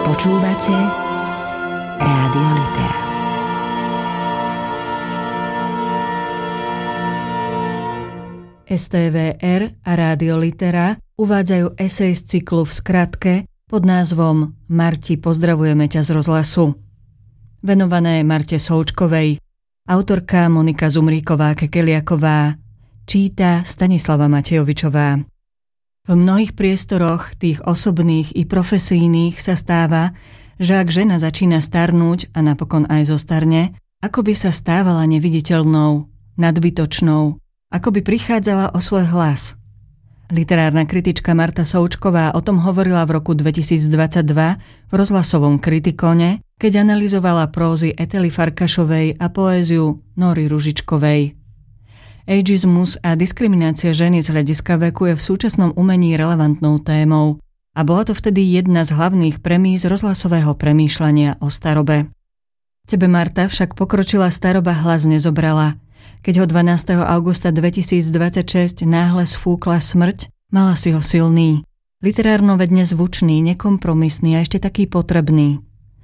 Počúvate Rádio Litera. STVR a Rádio Litera uvádzajú esej z cyklu v skratke pod názvom Marti, pozdravujeme ťa z rozhlasu. Venované Marte Součkovej. Autorka Monika Zumríková-Kekeliaková. Číta Stanislava Matejovičová. V mnohých priestoroch, tých osobných i profesijných, sa stáva, že ak žena začína starnúť a napokon aj zostarne, ako by sa stávala neviditeľnou, nadbytočnou, ako by prichádzala o svoj hlas. Literárna kritička Marta Součková o tom hovorila v roku 2022 v rozhlasovom Kritikone, keď analyzovala prózy Etely Farkašovej a poéziu Nory Ružičkovej. Ageizmus a diskriminácia ženy z hľadiska veku je v súčasnom umení relevantnou témou a bola to vtedy jedna z hlavných premíz rozhlasového premýšľania o starobe. Tebe, Marta, však pokročila staroba hlas nezobrala. Keď ho 12. augusta 2026 náhle sfúkla smrť, mala si ho silný, literárno-vedne zvučný, nekompromisný a ešte taký potrebný.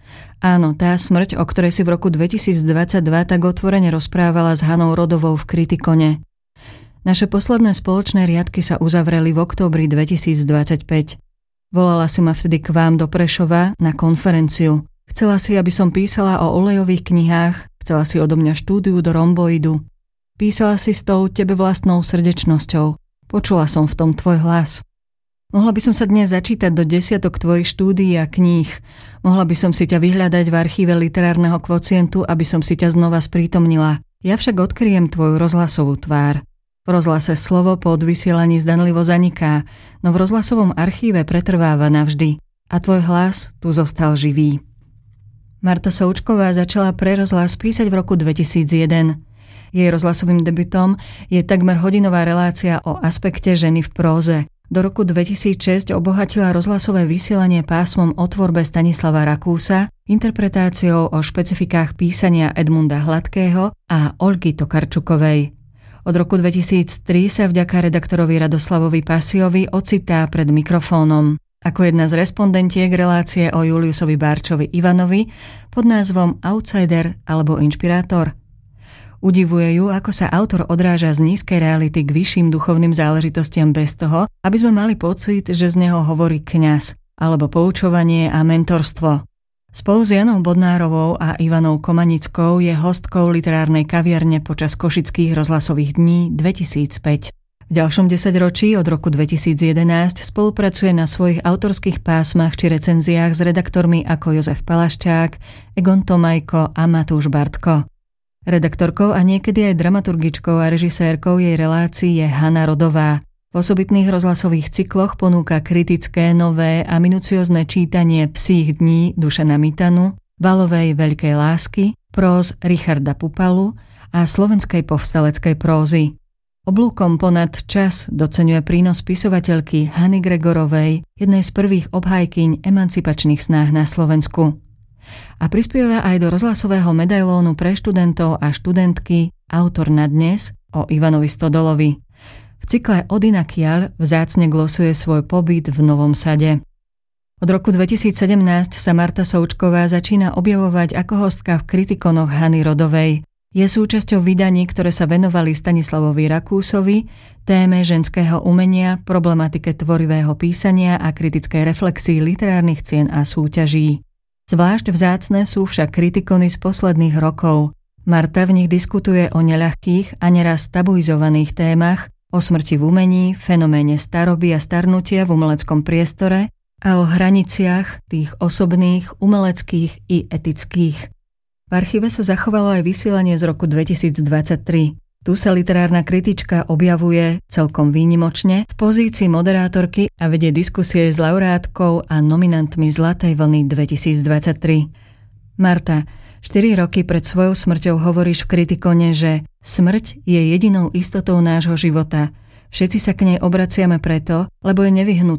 Áno, tá smrť, o ktorej si v roku 2022 tak otvorene rozprávala s Hanou Rodovou v Kritikone. Naše posledné spoločné riadky sa uzavreli v októbri 2025. Volala si ma vtedy k vám do Prešova na konferenciu. Chcela si, aby som písala o olejových knihách, chcela si odo mňa štúdiu do romboidu. Písala si s tou tebe vlastnou srdečnosťou. Počula som v tom tvoj hlas. Mohla by som sa dnes začítať do desiatok tvojich štúdií a kníh. Mohla by som si ťa vyhľadať v archíve literárneho kvocientu, aby som si ťa znova sprítomnila. Ja však odkryjem tvoju rozhlasovú tvár. V rozhlase slovo po odvysielaní zdanlivo zaniká, no v rozhlasovom archíve pretrváva navždy. A tvoj hlas tu zostal živý. Marta Součková začala pre rozhlas písať v roku 2001. Jej rozhlasovým debutom je takmer hodinová relácia o aspekte ženy v próze. Do roku 2006 obohatila rozhlasové vysielanie pásmom o tvorbe Stanislava Rakúsa, interpretáciou o špecifikách písania Edmunda Hladkého a Olgy Tokarčukovej. Od roku 2003 sa vďaka redaktorovi Radoslavovi Pasiovi ocitá pred mikrofónom. Ako jedna z respondentiek relácie o Juliusovi Bárčovi Ivanovi pod názvom Outsider alebo Inšpirátor. Udivuje ju, ako sa autor odráža z nízkej reality k vyšším duchovným záležitostiam bez toho, aby sme mali pocit, že z neho hovorí kňaz, alebo poučovanie a mentorstvo. Spolu s Janou Bodnárovou a Ivanou Komanickou je hostkou literárnej kaviarne počas Košických rozhlasových dní 2005. V ďalšom desaťročí od roku 2011 spolupracuje na svojich autorských pásmach či recenziách s redaktormi ako Jozef Palaščák, Egon Tomajko a Matúš Bartko. Redaktorkou a niekedy aj dramaturgičkou a režisérkou jej relácií je Hana Rodová. V osobitných rozhlasových cykloch ponúka kritické, nové a minuciózne čítanie Psích dní Dušana Mitanu, Valovej veľkej lásky, próz Richarda Pupalu a slovenskej povstaleckej prózy. Oblúkom ponad čas doceňuje prínos spisovateľky Hany Gregorovej, jednej z prvých obhajkyň emancipačných snách na Slovensku. A prispieva aj do rozhlasového medailónu pre študentov a študentky Autor na dnes o Ivanovi Stodolovi. V cykle Odinakiaľ vzácne glosuje svoj pobyt v Novom Sade. Od roku 2017 sa Marta Součková začína objavovať ako hostka v Kritikonoch Hany Rodovej. Je súčasťou vydaní, ktoré sa venovali Stanislavovi Rakúsovi, téme ženského umenia, problematike tvorivého písania a kritickej reflexii literárnych cien a súťaží. Zvlášť vzácne sú však kritikony z posledných rokov. Marta v nich diskutuje o neľahkých a neraz tabuizovaných témach, o smrti v umení, fenoméne staroby a starnutia v umeleckom priestore a o hraniciach tých osobných, umeleckých i etických. V archíve sa zachovalo aj vysielanie z roku 2023. Tu sa literárna kritička objavuje celkom výnimočne v pozícii moderátorky a vedie diskusie s laureátkou a nominantmi Zlatej vlny 2023. Marta, 4 roky pred svojou smrťou hovoríš v Kritikone, že smrť je jedinou istotou nášho života. Všetci sa k nej obraciame preto, lebo je nevyhnutná.